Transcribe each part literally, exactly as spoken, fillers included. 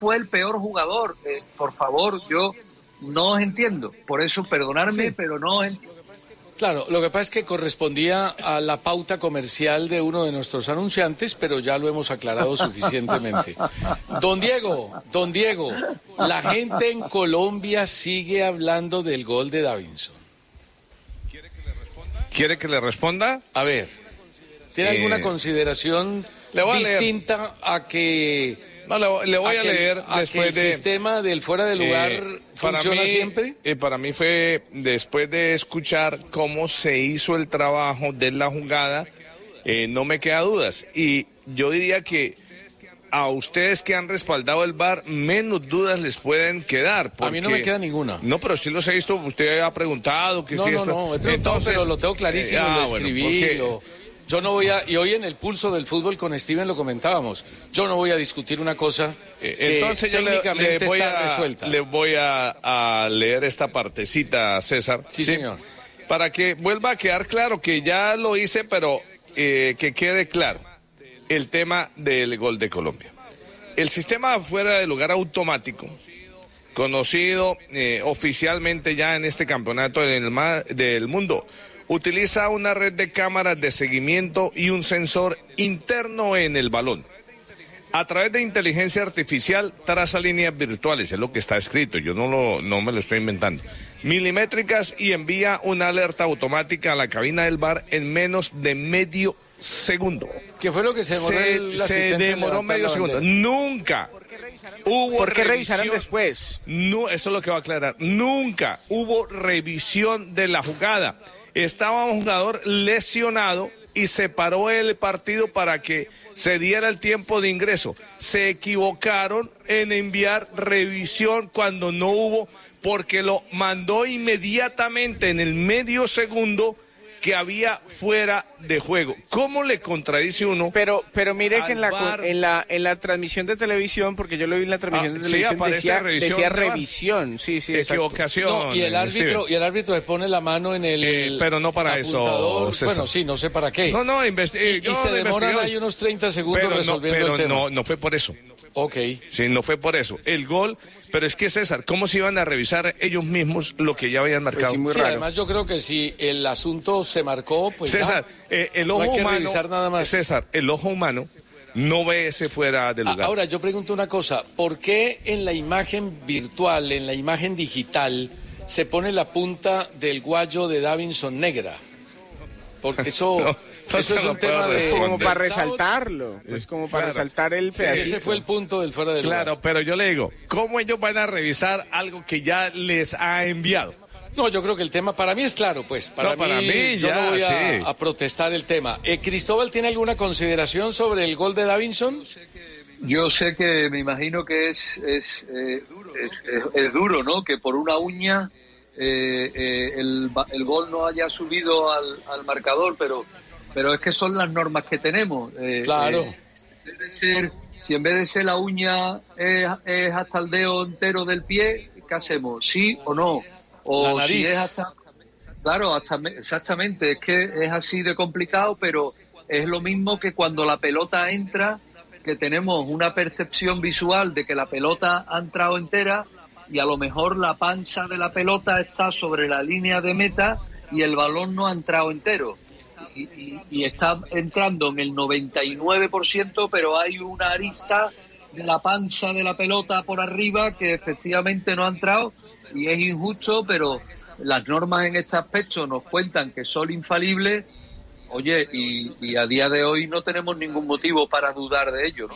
fue el peor jugador. Eh, por favor, yo no os entiendo. Por eso, perdonadme, sí. pero no os entiendo. Claro, lo que pasa es que correspondía a la pauta comercial de uno de nuestros anunciantes, pero ya lo hemos aclarado suficientemente. Don Diego, don Diego, la gente en Colombia sigue hablando del gol de Davinson. ¿Quiere que le responda? ¿Quiere que le responda? A ver, ¿tiene eh, alguna consideración a distinta a, a que... No, le, le voy a, a que, leer a después que el de... el sistema del fuera de lugar eh, funciona mí, siempre? Eh, para mí fue después de escuchar cómo se hizo el trabajo de la jugada, eh, no me queda dudas. Y yo diría que a ustedes que han respaldado el V A R, menos dudas les pueden quedar. Porque... A mí no me queda ninguna. No, pero sí los he visto, usted ha preguntado que no, sí no, esto... No, no, he preguntado, Entonces, pero lo tengo clarísimo, eh, ah, lo escribí, bueno, porque... lo... Yo no voy a, y hoy en el pulso del fútbol con Steven lo comentábamos, yo no voy a discutir una cosa que Entonces yo técnicamente le, le voy está a, resuelta. Le voy a, a leer esta partecita, César. Sí, sí, señor. Para que vuelva a quedar claro que ya lo hice, pero eh, que quede claro el tema del gol de Colombia. El sistema fuera de lugar automático, conocido eh, oficialmente ya en este campeonato del, del mundo, utiliza una red de cámaras de seguimiento y un sensor interno en el balón. A través de inteligencia artificial traza líneas virtuales, es lo que está escrito, yo no, lo, no me lo estoy inventando, milimétricas, y envía una alerta automática a la cabina del V A R en menos de medio segundo. ¿Qué fue lo que se demoró? Se, el se demoró medio segundo. Nunca hubo ¿Por qué revisión, revisaron después? No, eso es lo que va a aclarar. Nunca hubo revisión de la jugada. Estaba un jugador lesionado y se paró el partido para que se diera el tiempo de ingreso. Se equivocaron en enviar revisión cuando no hubo, porque lo mandó inmediatamente en el medio segundo que había fuera de juego. ¿Cómo le contradice uno? Pero pero mire que en la en la en la transmisión de televisión, porque yo lo vi en la transmisión ah, de televisión, sí, decía revisión, decía revisión, sí, sí, equivocación. No, y el árbitro sí. y el árbitro le pone la mano en el eh, pero no para apuntador. eso. Bueno, sí, no sé para qué. No, no, investi- y, y se demoran ahí unos treinta segundos pero resolviendo no, pero el tema. no, no fue por eso. Ok. Sí, no fue por eso. El gol, pero es que César, ¿cómo se iban a revisar ellos mismos lo que ya habían marcado? Pues sí, muy sí, además yo creo que si el asunto se marcó, pues César, ya, eh, el ojo no hay que humano, revisar nada más. César, el ojo humano no ve ese fuera de lugar. Ahora, yo pregunto una cosa, ¿por qué en la imagen virtual, en la imagen digital, se pone la punta del guayo de Davinson negra? Porque eso... no. Eso es un tema de... como para resaltarlo, es como para claro. resaltar el pedacito. Sí, ese fue el punto del fuera del lugar. Claro, pero yo le digo, ¿cómo ellos van a revisar algo que ya les ha enviado? No, yo creo que el tema para mí es claro, pues. Para, no, para mí, mí yo ya, no voy a, sí. a protestar el tema. Eh, ¿Cristóbal tiene alguna consideración sobre el gol de Davinson? Yo sé que me imagino que es, es, eh, es, es, es duro, ¿no? Que por una uña eh, eh, el, el gol no haya subido al, al marcador, pero... Pero es que son las normas que tenemos. Eh, claro. Eh, si, en vez de ser, si en vez de ser la uña es, es hasta el dedo entero del pie, ¿qué hacemos? ¿Sí o no? O la nariz. Si es hasta... Claro, hasta, exactamente. Es que es así de complicado, pero es lo mismo que cuando la pelota entra, que tenemos una percepción visual de que la pelota ha entrado entera y a lo mejor la panza de la pelota está sobre la línea de meta y el balón no ha entrado entero. Y, y, y está entrando en el noventa y nueve por ciento, pero hay una arista de la panza de la pelota por arriba que efectivamente no ha entrado y es injusto, pero las normas en este aspecto nos cuentan que son infalibles. Oye, y, y a día de hoy no tenemos ningún motivo para dudar de ello, ¿no?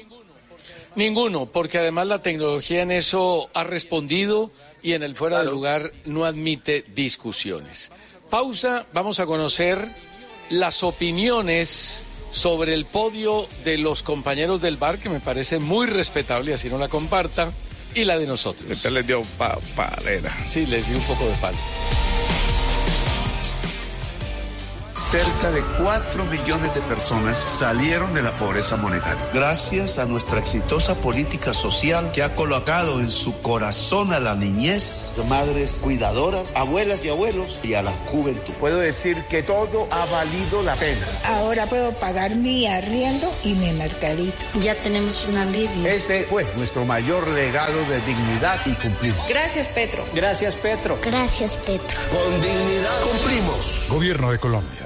Ninguno, porque además la tecnología en eso ha respondido y en el fuera claro. de lugar no admite discusiones. Pausa, vamos a conocer las opiniones sobre el podio de los compañeros del V A R, que me parece muy respetable, así no la comparta, y la de nosotros. Usted les dio pa palera. Sí, les dio un poco de palo. cerca de cuatro millones de personas salieron de la pobreza monetaria. Gracias a nuestra exitosa política social que ha colocado en su corazón a la niñez, madres cuidadoras, abuelas y abuelos y a la juventud. Puedo decir que todo ha valido la pena. Ahora puedo pagar mi arriendo y mi mercadito. Ya tenemos un alivio. Ese fue nuestro mayor legado de dignidad y cumplimos. Gracias, Petro. Gracias, Petro. Gracias, Petro. Con dignidad cumplimos. Gobierno de Colombia.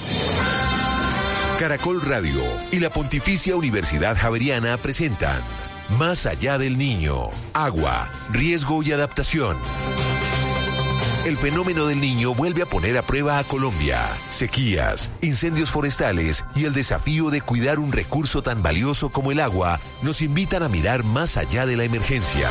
Caracol Radio y la Pontificia Universidad Javeriana presentan Más allá del niño, agua, riesgo y adaptación. El fenómeno del niño vuelve a poner a prueba a Colombia. Sequías, incendios forestales y el desafío de cuidar un recurso tan valioso como el agua nos invitan a mirar más allá de la emergencia.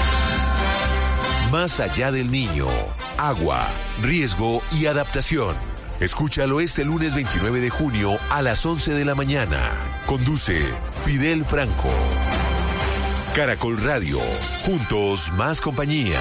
Más allá del niño, agua, riesgo y adaptación. Escúchalo este lunes veintinueve de junio a las once de la mañana. Conduce Fidel Franco. Caracol Radio. Juntos, más compañía.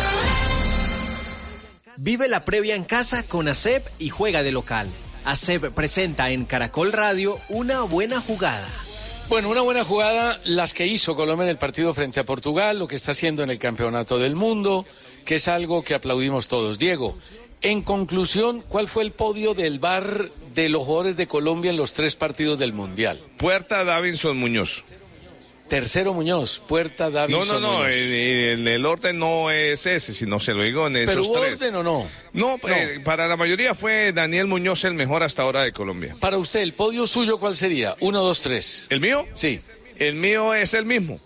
Vive la previa en casa con A S E P y juega de local. A S E P presenta en Caracol Radio una buena jugada. Bueno, una buena jugada, las que hizo Colombia en el partido frente a Portugal, lo que está haciendo en el Campeonato del Mundo, que es algo que aplaudimos todos. Diego, en conclusión, ¿cuál fue el podio del V A R de los jugadores de Colombia en los tres partidos del Mundial? Puerta, Davinson, Muñoz. Tercero Muñoz, Puerta, Davinson, No, no, no, en, en el orden no es ese, sino se lo digo en esos ¿Pero hubo tres. orden o no? No, no. Eh, para la mayoría fue Daniel Muñoz el mejor hasta ahora de Colombia. Para usted, ¿el podio suyo cuál sería? Uno, dos, tres. ¿El mío? Sí. El mío es el mismo.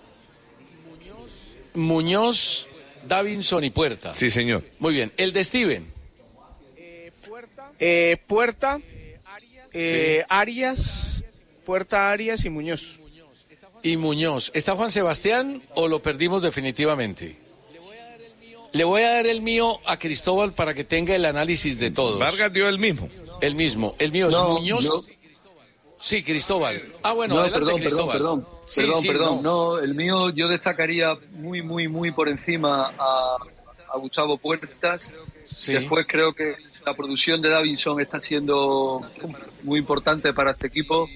Muñoz, Davinson y Puerta. Sí, señor. Muy bien. ¿El de Steven? Eh, Puerta, eh, Puerta eh, sí. Arias, Puerta, Arias y Muñoz. Y Muñoz. ¿Está Juan Sebastián o lo perdimos definitivamente? Le voy a dar el mío a Cristóbal para que tenga el análisis de todos. Vargas dio el mismo. El mismo. El mío no, es Muñoz. No. Sí, Cristóbal. Ah, bueno, no, adelante, perdón, Cristóbal. Perdón, perdón, sí, perdón, sí, perdón. No. no, el mío yo destacaría muy, muy, muy por encima a, a Gustavo Puertas. Sí. Después creo que la producción de Davinson está siendo muy importante para este equipo.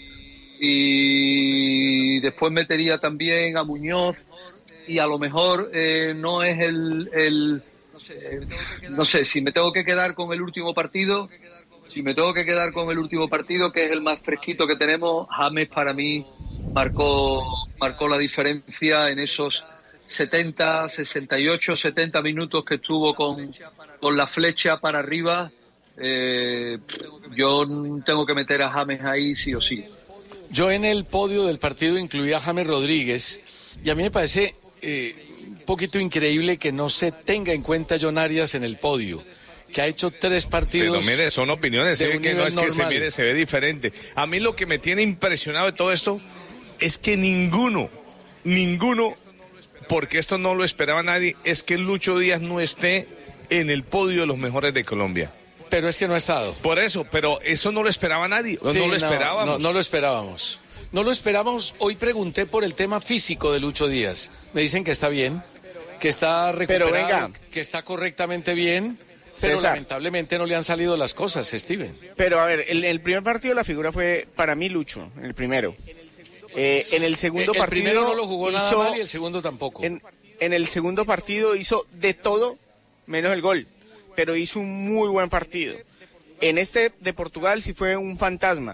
Y después metería también a Muñoz y a lo mejor eh, no es el, el eh, no sé, si me tengo que quedar con el último partido, si me tengo que quedar con el último partido, que es el más fresquito que tenemos, James para mí marcó, marcó la diferencia en esos setenta, sesenta y ocho, setenta minutos que estuvo con, con la flecha para arriba. Eh, yo tengo que meter a James ahí sí o sí. Yo en el podio del partido incluía a James Rodríguez y a mí me parece eh, un poquito increíble que no se tenga en cuenta John Arias en el podio, que ha hecho tres partidos. Pero mire, son opiniones, se ve que no es normal. Que se mire, se ve diferente. A mí lo que me tiene impresionado de todo esto es que ninguno, ninguno, porque esto no lo esperaba nadie, es que Lucho Díaz no esté en el podio de los mejores de Colombia. Pero es que no ha estado. Por eso, pero eso no lo esperaba nadie. Sí, no lo no, esperábamos. No, no lo esperábamos. No lo esperábamos. Hoy pregunté por el tema físico de Lucho Díaz. Me dicen que está bien, que está recuperado, pero venga, que está correctamente bien, pero César, lamentablemente no le han salido las cosas, Steven. Pero a ver, el, el primer partido la figura fue para mí Lucho, el primero. Eh, en el segundo el, partido el primero no lo jugó hizo, nada mal y el segundo tampoco. En, en el segundo partido hizo de todo menos el gol, pero hizo un muy buen partido. En este de Portugal sí fue un fantasma.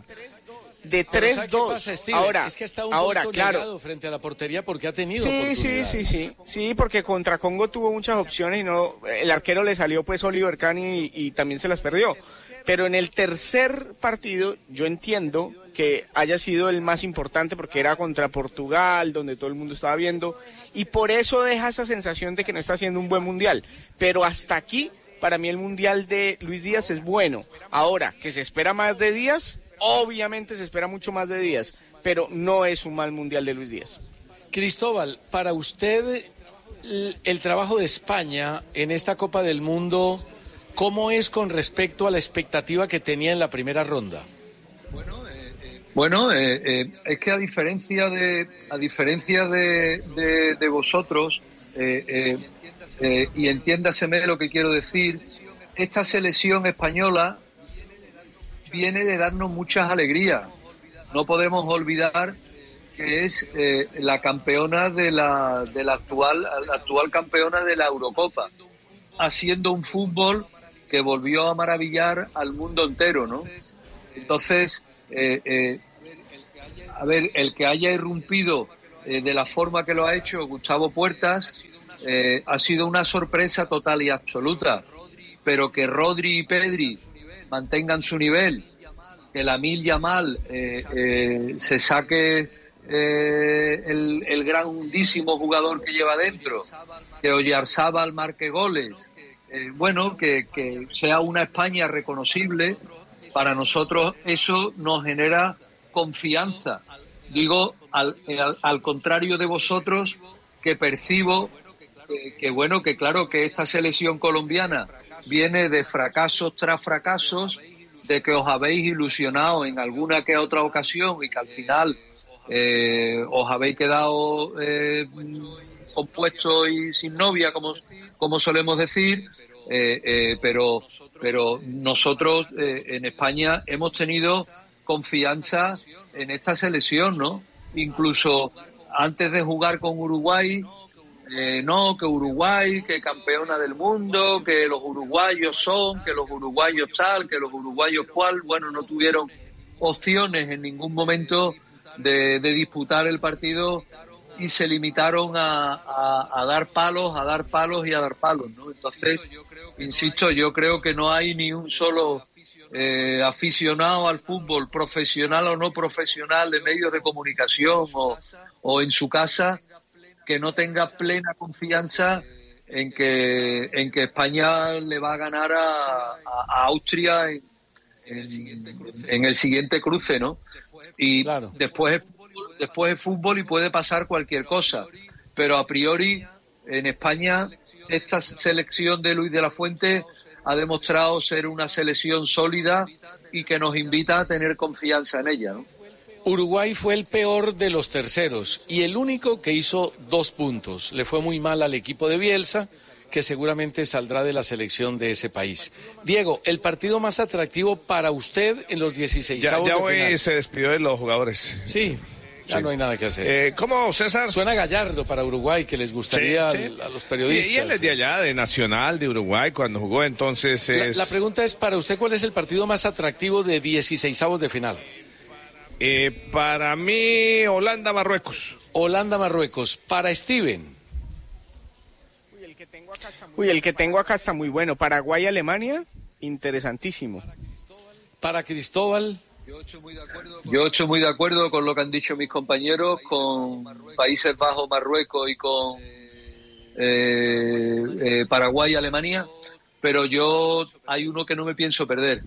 De tres dos. Ahora, es que está un ahora claro, frente a la portería porque ha tenido sí, sí, sí, sí, sí, porque contra Congo tuvo muchas opciones y no, el arquero le salió pues Oliver Kahn y, y también se las perdió. Pero en el tercer partido yo entiendo que haya sido el más importante porque era contra Portugal, donde todo el mundo estaba viendo, y por eso deja esa sensación de que no está haciendo un buen mundial. Pero hasta aquí, para mí el mundial de Luis Díaz es bueno. Ahora, que se espera más de Díaz, obviamente se espera mucho más de Díaz, pero no es un mal mundial de Luis Díaz. Cristóbal, para usted, el, el trabajo de España en esta Copa del Mundo, ¿cómo es con respecto a la expectativa que tenía en la primera ronda? Bueno, eh, eh, bueno eh, eh, es que a diferencia de a diferencia de, de, de vosotros, eh, eh, eh, y entiéndaseme lo que quiero decir, esta selección española viene de darnos muchas alegrías. No podemos olvidar que es eh, la campeona de la, de la actual, la actual campeona de la Eurocopa, haciendo un fútbol que volvió a maravillar al mundo entero, ¿no? Entonces, eh, eh, a ver, el que haya irrumpido eh, de la forma que lo ha hecho Gustavo Puertas eh, ha sido una sorpresa total y absoluta, pero que Rodri y Pedri mantengan su nivel, que Lamine Yamal eh, eh, se saque eh, el, el grandísimo jugador que lleva dentro, que Oyarzábal marque goles, eh, bueno, que, que sea una España reconocible. Para nosotros eso nos genera confianza. Digo, al, al, al contrario de vosotros, que percibo que, que, bueno, que claro, que esta selección colombiana viene de fracasos tras fracasos, de que os habéis ilusionado en alguna que otra ocasión y que al final eh, os habéis quedado eh, compuestos y sin novia, como, como solemos decir, eh, eh, pero, pero nosotros eh, en España hemos tenido confianza en esta selección, ¿no? Incluso antes de jugar con Uruguay, eh, no, que Uruguay, que campeona del mundo, que los uruguayos son, que los uruguayos tal, que los uruguayos cual, bueno, no tuvieron opciones en ningún momento de, de disputar el partido y se limitaron a, a, a dar palos, a dar palos y a dar palos, ¿no? Entonces, insisto, yo creo que no hay ni un solo eh, aficionado al fútbol, profesional o no profesional, de medios de comunicación o, o en su casa, que no tenga plena confianza en que en que España le va a ganar a, a, a Austria en, en, en el siguiente cruce, ¿no? Y claro, después después es fútbol y puede pasar cualquier cosa, pero a priori en España esta selección de Luis de la Fuente ha demostrado ser una selección sólida y que nos invita a tener confianza en ella, ¿no? Uruguay fue el peor de los terceros y el único que hizo dos puntos. Le fue muy mal al equipo de Bielsa, que seguramente saldrá de la selección de ese país. Diego, el partido más atractivo para usted en los dieciseisavos ya, ya de hoy final. Se despidió de los jugadores. Sí, ya sí. No hay nada que hacer. Eh, ¿Cómo, César? Suena Gallardo para Uruguay, que les gustaría sí, sí. a los periodistas. Y, y él es de allá, de Nacional, de Uruguay, cuando jugó, entonces es... La, la pregunta es, para usted, ¿cuál es el partido más atractivo de dieciseisavos de final? Eh, para mí, Holanda-Marruecos. Holanda-Marruecos. Para Steven. Uy, el que tengo acá está muy, Uy, el que tengo acá está muy bueno. Paraguay-Alemania, interesantísimo. Para Cristóbal. Yo estoy muy de acuerdo con, Yo estoy muy de acuerdo con lo que han dicho mis compañeros, con Países Bajos, Marruecos y con eh, eh, Paraguay-Alemania, pero yo hay uno que no me pienso perder.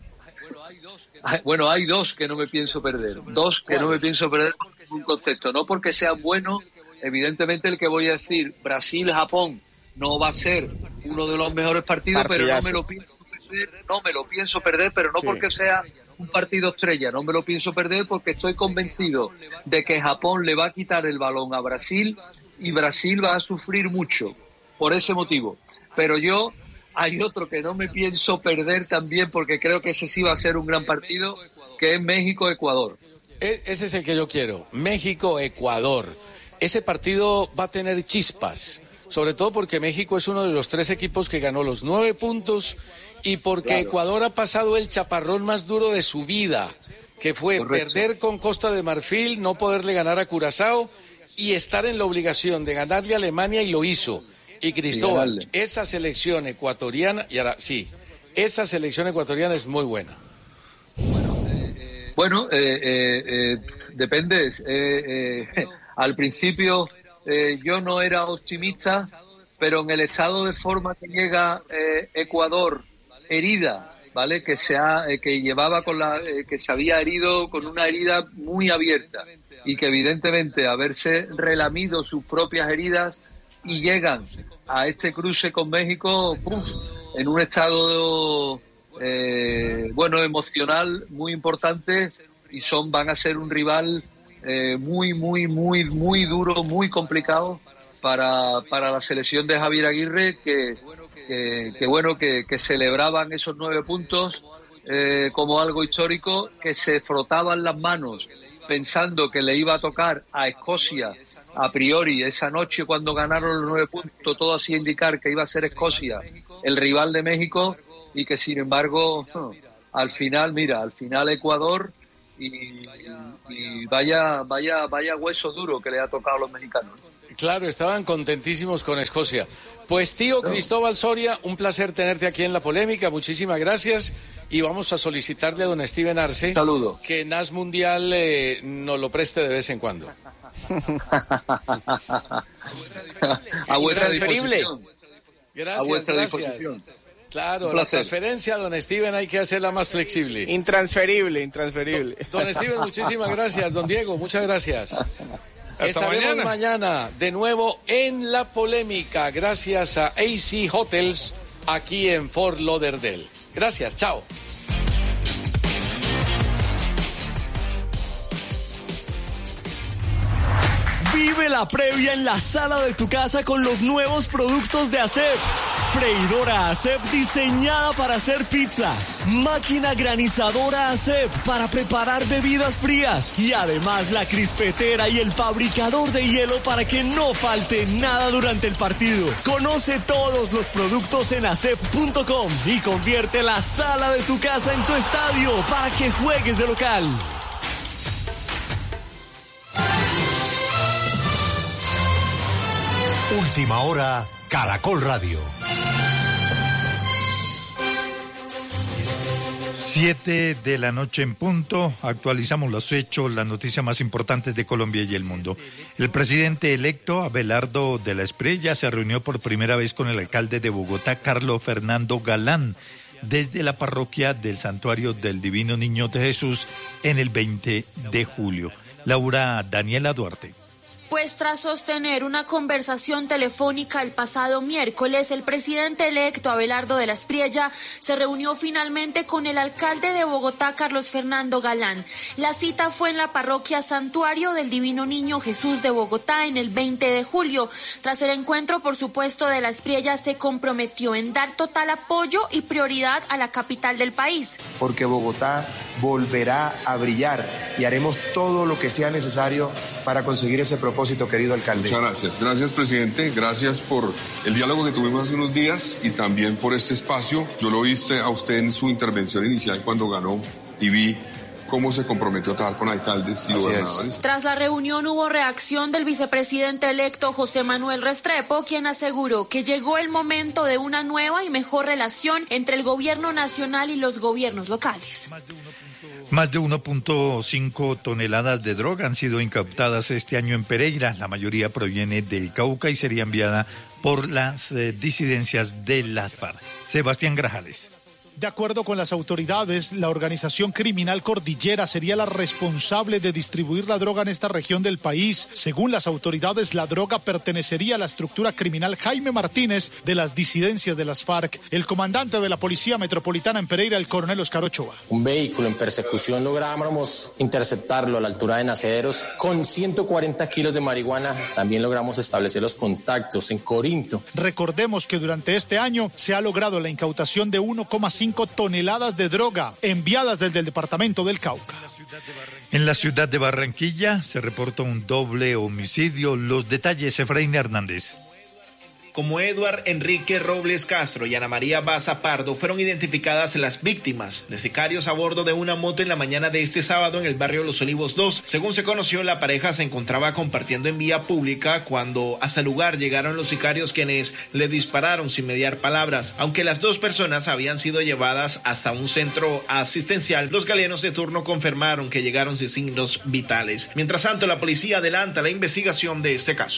Bueno, hay dos que no me pienso perder. Dos que no me pienso perder porque es un concepto. No porque sean buenos, evidentemente el que voy a decir, Brasil-Japón, no va a ser uno de los mejores partidos, Partidazo. pero no me lo pienso perder, no me lo pienso perder, pero no sí. porque sea un partido estrella, no me lo pienso perder porque estoy convencido de que Japón le va a quitar el balón a Brasil y Brasil va a sufrir mucho por ese motivo. Pero yo... Hay otro que no me pienso perder también porque creo que ese sí va a ser un gran partido, que es México-Ecuador. Ese es el que yo quiero, México-Ecuador. Ese partido va a tener chispas, sobre todo porque México es uno de los tres equipos que ganó los nueve puntos y porque claro. Ecuador ha pasado el chaparrón más duro de su vida, que fue Correcto. perder con Costa de Marfil, no poderle ganar a Curazao y estar en la obligación de ganarle a Alemania, y lo hizo. Y Cristóbal, esa selección ecuatoriana, y ahora sí, esa selección ecuatoriana es muy buena. Bueno, eh, eh, eh, depende. Eh, eh, al principio eh, yo no era optimista, pero en el estado de forma que llega eh, Ecuador herida, ¿vale? Que se ha, eh, que llevaba con la, eh, que se había herido con una herida muy abierta y que evidentemente haberse relamido sus propias heridas y llegan a este cruce con México ¡puf!, en un estado eh, bueno emocional muy importante, y son van a ser un rival eh, muy muy muy muy duro, muy complicado para para la selección de Javier Aguirre, que que, que bueno que, que celebraban esos nueve puntos eh, como algo histórico, que se frotaban las manos pensando que le iba a tocar a Escocia a priori esa noche cuando ganaron los nueve puntos, todo hacía indicar que iba a ser Escocia el rival de México, y que sin embargo al final, mira, al final Ecuador, y, y vaya, vaya, vaya hueso duro que le ha tocado a los mexicanos. Claro, estaban contentísimos con Escocia. Pues tío Cristóbal Soria, un placer tenerte aquí en La Polémica, muchísimas gracias, y vamos a solicitarle a don Steven Arce Saludo. que N A S Mundial eh, nos lo preste de vez en cuando. A vuestra disposición. Gracias, a vuestra gracias. disposición. Claro, la transferencia, don Steven, hay que hacerla más flexible. Intransferible, intransferible. Don, don Steven, muchísimas gracias. Don Diego, muchas gracias. Hasta Estaremos mañana. mañana de nuevo en La Polémica, gracias a A C Hotels, aquí en Fort Lauderdale. Gracias, chao. Vive la previa en la sala de tu casa con los nuevos productos de ASEP. Freidora ASEP diseñada para hacer pizzas. Máquina granizadora ASEP para preparar bebidas frías. Y además la crispetera y el fabricador de hielo para que no falte nada durante el partido. Conoce todos los productos en asep punto com y convierte la sala de tu casa en tu estadio para que juegues de local. Última hora, Caracol Radio. Siete de la noche en punto, actualizamos los hechos, las noticias más importantes de Colombia y el mundo. El presidente electo, Abelardo de la Espriella, se reunió por primera vez con el alcalde de Bogotá, Carlos Fernando Galán, desde la parroquia del Santuario del Divino Niño de Jesús en el veinte de julio. Laura Daniela Duarte. Pues tras sostener una conversación telefónica el pasado miércoles, el presidente electo Abelardo de la Espriella se reunió finalmente con el alcalde de Bogotá, Carlos Fernando Galán. La cita fue en la parroquia Santuario del Divino Niño Jesús de Bogotá en el veinte de julio. Tras el encuentro, por supuesto, de la Espriella se comprometió en dar total apoyo y prioridad a la capital del país. Porque Bogotá volverá a brillar y haremos todo lo que sea necesario para conseguir ese propósito. Propósito, querido alcalde. Muchas gracias. Gracias, presidente. Gracias por el diálogo que tuvimos hace unos días y también por este espacio. Yo lo viste a usted en su intervención inicial cuando ganó y vi cómo se comprometió a trabajar con alcaldes y Así gobernadores. es. Tras la reunión hubo reacción del vicepresidente electo José Manuel Restrepo, quien aseguró que llegó el momento de una nueva y mejor relación entre el gobierno nacional y los gobiernos locales. Más de uno punto cinco toneladas de droga han sido incautadas este año en Pereira. La mayoría proviene del Cauca y sería enviada por las eh, disidencias de las FARC. Sebastián Grajales. De acuerdo con las autoridades, la organización criminal Cordillera sería la responsable de distribuir la droga en esta región del país. Según las autoridades, la droga pertenecería a la estructura criminal Jaime Martínez de las disidencias de las FARC. El comandante de la Policía Metropolitana en Pereira, el coronel Oscar Ochoa. Un vehículo en persecución logramos interceptarlo a la altura de Nacederos con ciento cuarenta kilos de marihuana. También logramos establecer los contactos en Corinto. Recordemos que durante este año se ha logrado la incautación de uno coma cinco toneladas de droga enviadas desde el departamento del Cauca. En la ciudad de Barranquilla se reporta un doble homicidio. Los detalles, Efraín Hernández. Como Eduard Enrique Robles Castro y Ana María Baza Pardo fueron identificadas las víctimas de sicarios a bordo de una moto en la mañana de este sábado en el barrio Los Olivos dos. Según se conoció, la pareja se encontraba compartiendo en vía pública cuando hasta el lugar llegaron los sicarios, quienes le dispararon sin mediar palabras. Aunque las dos personas habían sido llevadas hasta un centro asistencial, los galenos de turno confirmaron que llegaron sin signos vitales. Mientras tanto, la policía adelanta la investigación de este caso.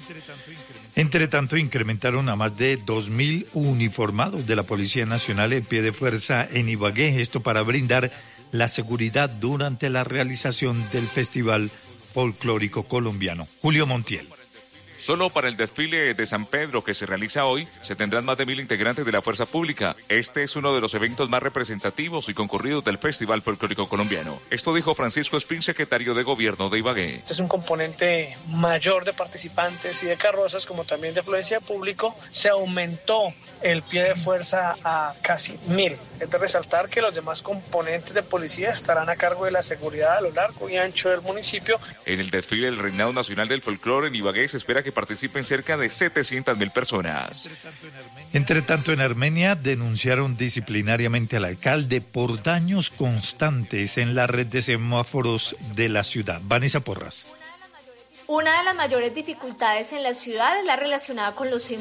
Entre tanto, incrementaron a más de dos mil uniformados de la Policía Nacional en pie de fuerza en Ibagué, esto para brindar la seguridad durante la realización del Festival Folclórico Colombiano. Julio Montiel. Solo para el desfile de San Pedro que se realiza hoy se tendrán más de mil integrantes de la fuerza pública. Este es uno de los eventos más representativos y concurridos del Festival Folclórico Colombiano. Esto dijo Francisco Espín, secretario de Gobierno de Ibagué. Este es un componente mayor de participantes y de carrozas, como también de afluencia de público. Se aumentó el pie de fuerza a casi mil. Es de resaltar que los demás componentes de policía estarán a cargo de la seguridad a lo largo y ancho del municipio. En el desfile del Reinado Nacional del Folclore en Ibagué se espera que participen cerca de setecientas mil personas. Entre tanto, en Armenia denunciaron disciplinariamente al alcalde por daños constantes en la red de semáforos de la ciudad. Vanessa Porras. Una de las mayores dificultades en la ciudad es la relacionada con los